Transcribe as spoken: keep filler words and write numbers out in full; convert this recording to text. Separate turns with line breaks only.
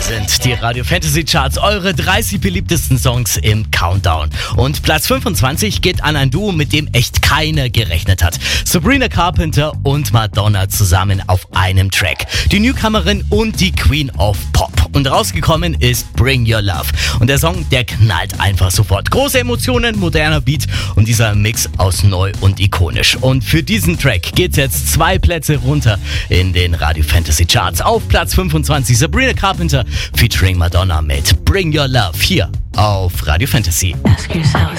sind die Radio Fantasy Charts, eure dreißig beliebtesten Songs im Countdown. Und Platz fünfundzwanzig geht an ein Duo, mit dem echt keiner gerechnet hat. Sabrina Carpenter und Madonna zusammen auf einem Track. Die Newcomerin und die Queen of Pop. Und rausgekommen ist Bring Your Love. Und der Song, der knallt einfach sofort. Große Emotionen, moderner Beat und dieser Mix aus neu und ikonisch. Und für diesen Track geht's jetzt zwei Plätze runter in den Radio Fantasy Charts. Auf Platz fünfundzwanzig Sabrina Carpenter featuring Madonna mit Bring Your Love hier auf Radio Fantasy.
Ask yourself.